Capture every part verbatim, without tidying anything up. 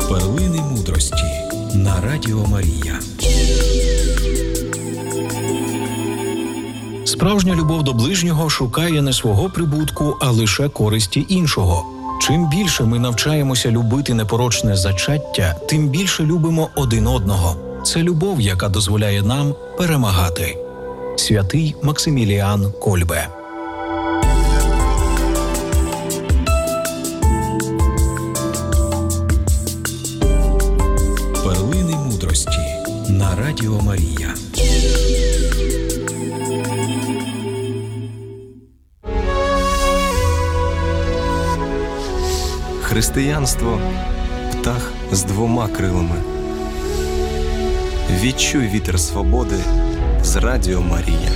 Перлини мудрості на Радіо Марія. Справжня любов до ближнього шукає не свого прибутку, а лише користі іншого. Чим більше ми навчаємося любити непорочне зачаття, тим більше любимо один одного. Це любов, яка дозволяє нам перемагати. Святий Максиміліан Кольбе. Перлини мудрості на Радіо Марія. Християнство – птах з двома крилами. Відчуй вітер свободи з Радіо Марія.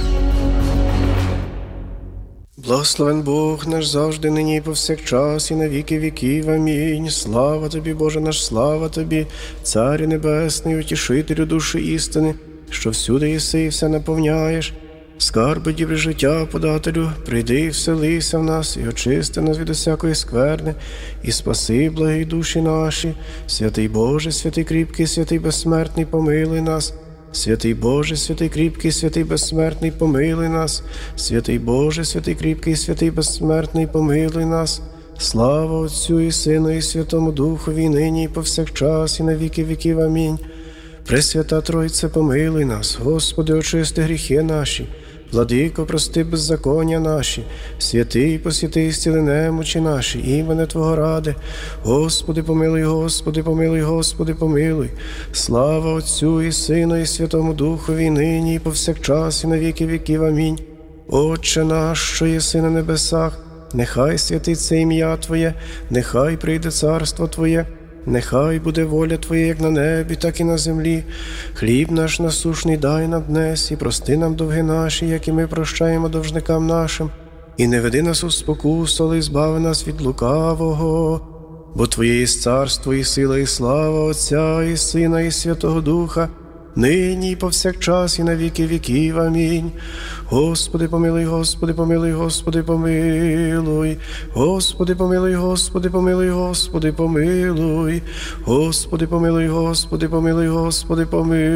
Благословен Бог наш завжди, нині і повсякчас, і на віки віків. Амінь. Слава Тобі, Боже наш, слава Тобі, Царю Небесний, утішителю душі істини, що всюди єси і все наповняєш. Скарби дібри життя подателю, прийди і вселися в нас, і очисти нас від усякої скверни, і спаси благі душі наші. Святий Боже, святий кріпкий, святий безсмертний, помилуй нас. Святий Боже, святий кріпкий, святий безсмертний, помилуй нас. Святий Боже, святий кріпкий, святий безсмертний, помилуй нас. Слава Отцю і Сину, і Святому Духові, нині і повсякчас, і на віки віків. Амінь. Пресвята Тройце, помилуй нас. Господи, очисти гріхи наші. Владико, прости беззаконня наші. Святий, посвяти, зціли немочі наші, імене Твого ради. Господи, помилуй, Господи, помилуй, Господи, помилуй. Слава Отцю і Сину, і Святому Духові, нині і повсякчас, і на віки віків. Амінь. Отче наш, що єси на небесах, нехай святиться ім'я Твоє, нехай прийде царство Твоє. Нехай буде воля Твоя, як на небі, так і на землі. Хліб наш насушний дай нам днес, і прости нам довги наші, як і ми прощаємо должникам нашим. І не веди нас у спокусу, але збави нас від лукавого. Бо Твоє є царство, і сила, і слава Отця, і Сина, і Святого Духа, нині і повсякчас, і на віки віків. Амінь. Господи, помилуй, Господи, помилуй, Господи, помилуй. Господи, помилуй, Господи, помилуй, Господи, помилуй. Господи, помилуй, Господи, помилуй, Господи,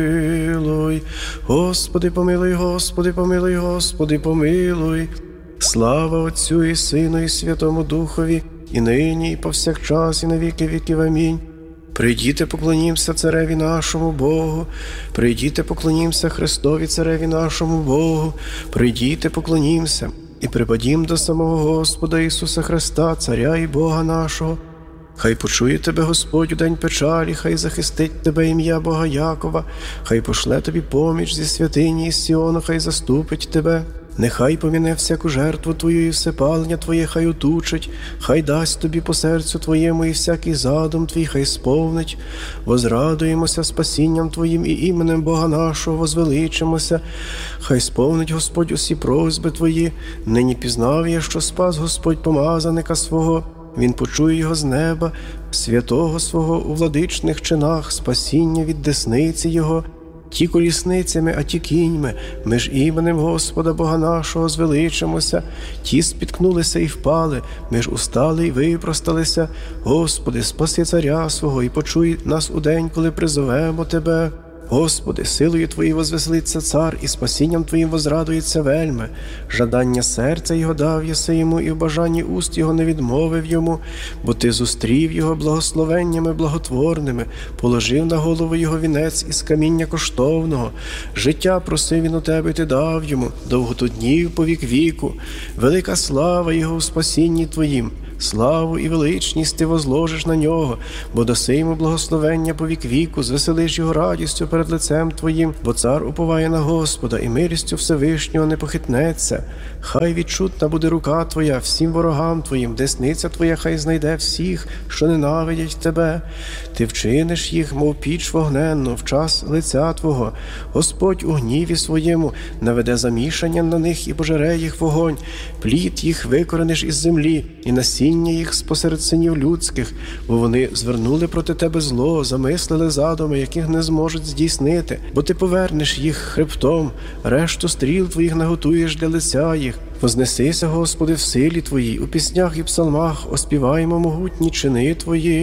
помилуй. Господи, помилуй, Господи, помилуй, Господи, помилуй. Слава Отцю і Сину, і Святому Духові, і нині, і повсякчас, і на віки віків. Амінь. Прийдіте, поклонімся Цареві нашому Богу, прийдіте, поклонімся Христові Цареві нашому Богу, прийдіте, поклонімся і припадім до самого Господа Ісуса Христа, Царя і Бога нашого. Хай почує тебе Господь у день печалі, хай захистить тебе ім'я Бога Якова, хай пошле тобі поміч зі святині із Сіону, хай заступить тебе. Нехай поміне всяку жертву Твою і всепалення Твоє хай отучить, хай дасть Тобі по серцю Твоєму і всякий задум Твій хай сповнить. Возрадуємося спасінням Твоїм і іменем Бога нашого возвеличимося. Хай сповнить Господь усі просьби Твої. Нині пізнав я, що спас Господь помазаника свого. Він почує його з неба, святого свого у владичних чинах, спасіння від десниці його. Ті колісницями, а ті кіньми, ми ж іменем Господа Бога нашого звеличимося. Ті спіткнулися і впали, ми ж устали і випросталися. Господи, спаси царя свого і почуй нас у день, коли призовемо Тебе. Господи, силою Твоєю возвеселиться цар, і спасінням Твоїм возрадується вельми. Жадання серця його дав єси йому, і в бажанні уст його не відмовив йому, бо Ти зустрів його благословеннями благотворними, положив на голову його вінець із каміння коштовного. Життя просив він у Тебе, і Ти дав йому, довготу днів по вік віку. Велика слава його у спасінні Твоїм. Славу і величність Ти возложиш на нього, бо даси йому благословення по вік віку, звеселиш його радістю перед лицем Твоїм, бо цар уповає на Господа, і милістю Всевишнього не похитнеться. Хай відчутна буде рука Твоя всім ворогам Твоїм, десниця Твоя хай знайде всіх, що ненавидять Тебе. Ти вчиниш їх, мов піч вогненну, в час лиця Твого. Господь у гніві своєму наведе замішання на них і пожере їх вогонь. Плід їх викорениш із землі, і насіння їх спосеред синів людських, бо вони звернули проти Тебе зло, замислили задуми, яких не зможуть здійснити, бо Ти повернеш їх хребтом, решту стріл Твоїх наготуєш для лиця їх. Вознесися, Господи, в силі Твоїй, у піснях і псалмах оспіваємо могутні чини Твої.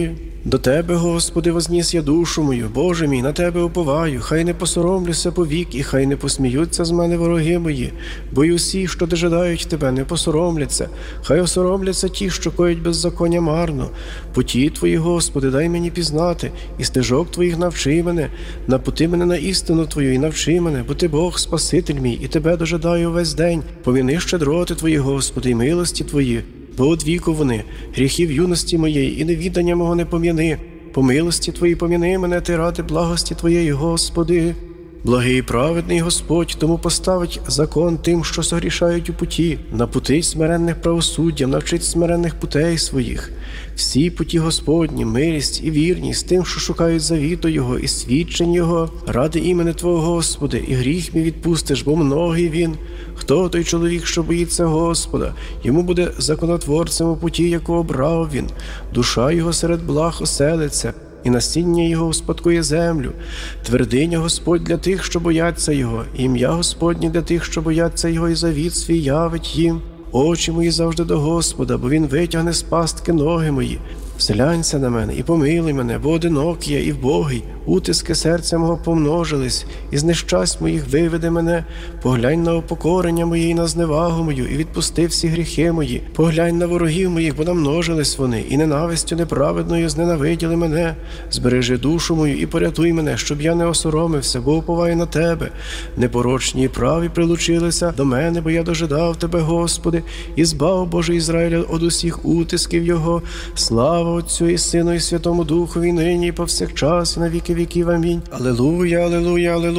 До Тебе, Господи, возніс я душу мою, Боже мій, на Тебе уповаю, хай не посоромлюся повік, і хай не посміються з мене вороги мої, бо й усі, що дожидають Тебе, не посоромляться, хай осоромляться ті, що коять беззаконня марно. Путі Твої, Господи, дай мені пізнати, і стежок Твоїх навчи мене, напути мене на істину Твою і навчи мене, бо Ти Бог, Спаситель мій, і Тебе дожидаю весь день. Поміни щедроти Твої, Господи, і милості Твої, бо од віку вони, гріхів юності моєї і невідання мого не пом'яни. По милості Твоїй пом'яни мене ти ради благості Твоєї, Господи. Благий і праведний Господь, тому поставить закон тим, що согрішають у путі, напутить смиренних правосуддям, навчить смиренних путей своїх. Всі путі Господні, милість і вірність тим, що шукають завіту Його і свідчень Його, ради імени Твого, Господи, і гріх мій відпустиш, бо многий він. Хто той чоловік, що боїться Господа? Йому буде законотворцем у путі, яку обрав він. Душа його серед благ оселиться, і насіння його успадкує землю. Твердиня Господь для тих, що бояться Його, ім'я Господнє для тих, що бояться Його, і завіт свій явить їм. Очі мої завжди до Господа, бо Він витягне з пастки ноги мої. Зглянься на мене і помилуй мене, бо одинокий я і вбогий. Утиски серця мого помножились, і з нещасть моїх виведи мене. Поглянь на упокорення моє і на зневагу мою, і відпусти всі гріхи мої. Поглянь на ворогів моїх, бо намножились вони, і ненавистю неправедною зненавиділи мене. Збережи душу мою і порятуй мене, щоб я не осоромився, бо уповаю на Тебе. Непорочні і праві прилучилися до мене, бо я дожидав Тебе, Господи, і збав, Боже Ізраїля, од усіх утисків Його. Слава Отцю і Сину і Святому Духові, нині і повсякчас, і на віки віків. Амінь. Алілуя, алілуя, алілуя.